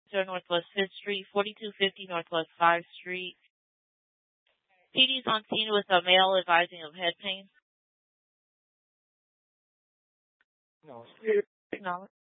Northwest 5th Street, 4250 Northwest 5th Street. PD's on scene with a male advising of head pain. No. No.